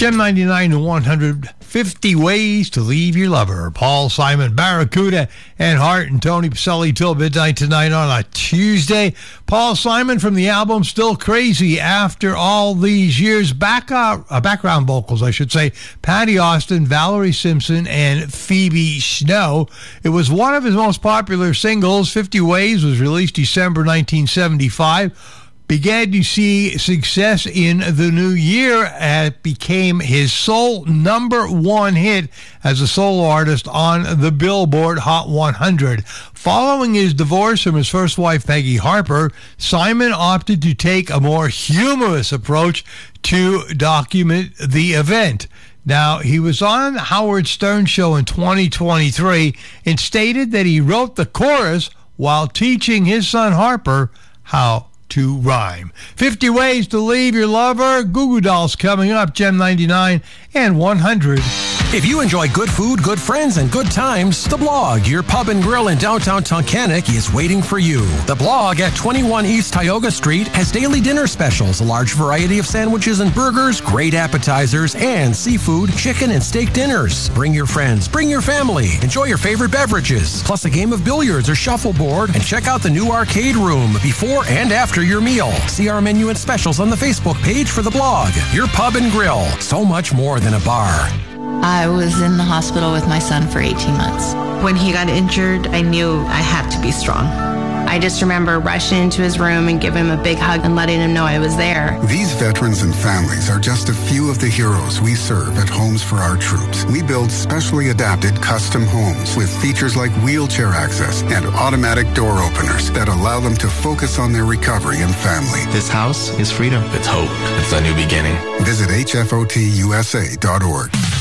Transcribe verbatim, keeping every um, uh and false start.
Gem ninety-nine to one hundred fifty Ways to Leave Your Lover. Paul Simon, Barracuda, and Hart, and Tony Pacelli till midnight tonight on a Tuesday. Paul Simon from the album Still Crazy After All These Years. Back, uh, uh, background vocals, I should say. Patty Austin, Valerie Simpson, and Phoebe Snow. It was one of his most popular singles. fifty Ways was released December nineteen seventy-five. Began to see success in the new year and became his sole number one hit as a solo artist on the Billboard Hot one hundred. Following his divorce from his first wife, Peggy Harper, Simon opted to take a more humorous approach to document the event. Now, he was on Howard Stern show in twenty twenty-three and stated that he wrote the chorus while teaching his son Harper how to rhyme. fifty Ways to Leave Your Lover. Goo Goo Dolls coming up, Gem ninety-nine and one hundred. If you enjoy good food, good friends, and good times, The Blog, your pub and grill in downtown Tunkhannock, is waiting for you. The Blog at twenty-one East Tioga Street has daily dinner specials, a large variety of sandwiches and burgers, great appetizers, and seafood, chicken, and steak dinners. Bring your friends, bring your family, enjoy your favorite beverages, plus a game of billiards or shuffleboard, and check out the new arcade room before and after your meal. See our menu and specials on the Facebook page for The Blog, your pub and grill. So much more than a bar. I was in the hospital with my son for eighteen months. When he got injured, I knew I had to be strong. I just remember rushing into his room and giving him a big hug and letting him know I was there. These veterans and families are just a few of the heroes we serve at Homes for Our Troops. We build specially adapted custom homes with features like wheelchair access and automatic door openers that allow them to focus on their recovery and family. This house is freedom. It's hope. It's a new beginning. Visit H F O T U S A dot org.